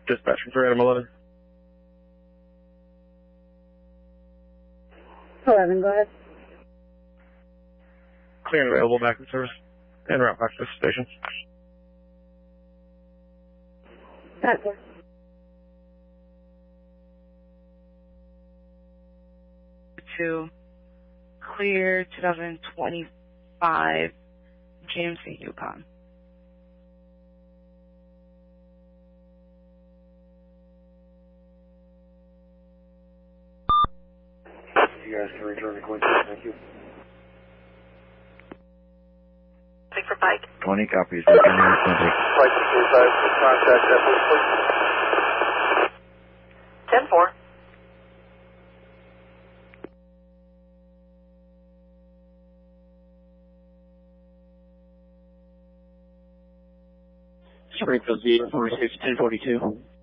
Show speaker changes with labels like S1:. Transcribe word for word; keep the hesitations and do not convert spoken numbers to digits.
S1: Dispatching for Adam eleven.
S2: eleven, go ahead.
S1: Clear and available back in service. En route back to the station.
S2: That's it.
S3: To clear twenty twenty-five G M C Yukon.
S4: You guys can return to Quincy, thank you.
S5: Take for Pike.
S6: twenty copies, returning to Quincy.
S4: Pike twenty-five, contact that please.
S5: ten four.
S7: Springfield V, forty-six, ten forty-two.